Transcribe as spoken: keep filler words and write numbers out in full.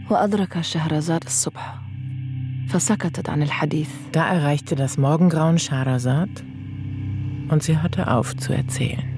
وأدرك شهرزاد الصبح فسكتت عن الحديث. Da erreichte das Morgengrauen Schahrazad und sie hörte auf zu erzählen.